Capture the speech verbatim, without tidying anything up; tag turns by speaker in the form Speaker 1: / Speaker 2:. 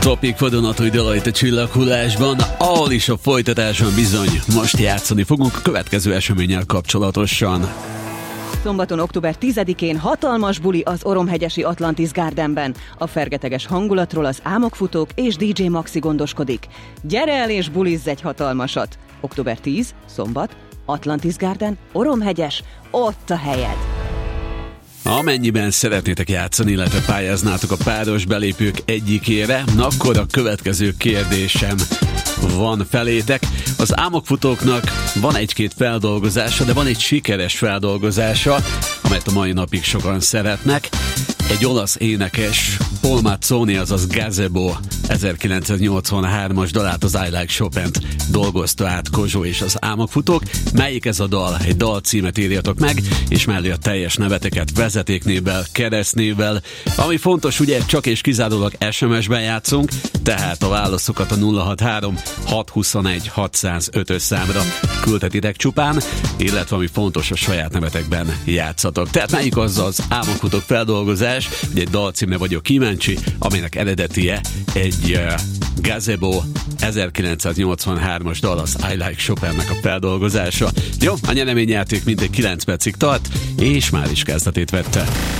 Speaker 1: Topik vadonatúj dalait a csillaghullásban, ahol is a folytatáson bizony most játszani fogunk a következő eseménnyel kapcsolatosan.
Speaker 2: Szombaton, október tizedikén hatalmas buli az Oromhegyesi Atlantis Gardenben. A fergeteges hangulatról az Álmokfutók és dé dzsé Maxi gondoskodik. Gyere el és bulizz egy hatalmasat! október tíz, szombat, Atlantis Garden, Oromhegyes, ott a helyed!
Speaker 1: Amennyiben szeretnétek játszani, illetve pályáznátok a páros belépők egyikére, akkor a következő kérdésem van felétek. Az Álmokfutóknak van egy-két feldolgozása, de van egy sikeres feldolgozása, amelyet a mai napig sokan szeretnek. Egy olasz énekes, Paul Mazzoni, azaz Gazebo ezerkilencszáznyolcvanhármas dalát, az I Like Chopin-t dolgozta át Kozsó és az Álmokfutók. Melyik ez a dal? Egy dal címet írjatok meg, és mellé a teljes neveteket vezetéknévvel, keresztnévvel. Ami fontos, ugye csak és kizárólag es em es-ben játszunk, tehát a válaszokat a nulla hatvanhárom hatszázhuszonegy hatszázötös számra küldhetitek csupán, illetve ami fontos, a saját nevetekben játszatok. Tehát melyik az az Álmokfutók feldolgozás, ugye egy dalcímre vagyok kíváncsi, aminek eredetie egy uh, Gazebo ezerkilencszáznyolcvanhármas dal, az I Like Chopin-nek a feldolgozása. Jó, a nyereményjáték mintegy kilenc percig tart, és már is kezdetét vette.